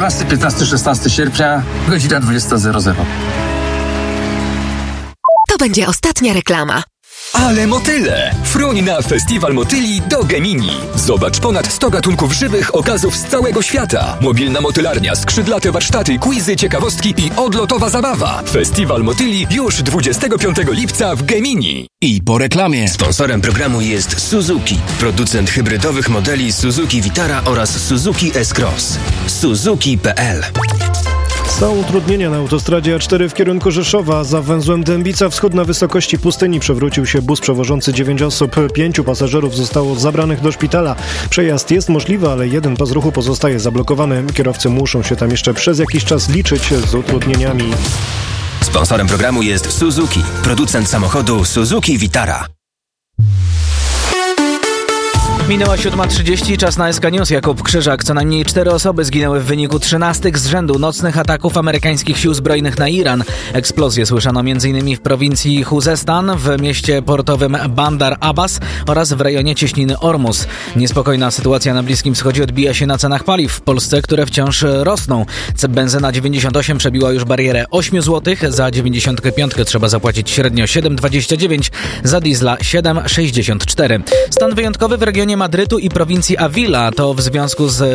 14, 15, 16 sierpnia, godzina 20:00. To będzie ostatnia reklama. Ale motyle! Fruń na Festiwal Motyli do Gemini. Zobacz ponad 100 gatunków żywych okazów z całego świata. Mobilna motylarnia, skrzydlate warsztaty, quizy, ciekawostki i odlotowa zabawa. Festiwal Motyli już 25 lipca w Gemini. I po reklamie. Sponsorem programu jest Suzuki, producent hybrydowych modeli Suzuki Vitara oraz Suzuki S-Cross. Suzuki.pl. Są utrudnienia na autostradzie A4 w kierunku Rzeszowa. Za węzłem Dębica Wschód na wysokości pustyni przewrócił się bus przewożący 9 osób. 5 pasażerów zostało zabranych do szpitala. Przejazd jest możliwy, ale jeden pas ruchu pozostaje zablokowany. Kierowcy muszą się tam jeszcze przez jakiś czas liczyć z utrudnieniami. Sponsorem programu jest Suzuki, producent samochodu Suzuki Vitara. Minęła 7:30, czas na SK News. Jakub Krzyżak. Co najmniej 4 osoby zginęły w wyniku 13 z rzędu nocnych ataków amerykańskich sił zbrojnych na Iran. Eksplozje słyszano m.in. w prowincji Chuzestan, w mieście portowym Bandar Abbas oraz w rejonie cieśniny Ormus. Niespokojna sytuacja na Bliskim Wschodzie odbija się na cenach paliw w Polsce, które wciąż rosną. Benzyna 98 przebiła już barierę 8 zł, za 95 trzeba zapłacić średnio 7,29, za diesla 7,64. Stan wyjątkowy w regionie Madrytu i prowincji Avila to w związku z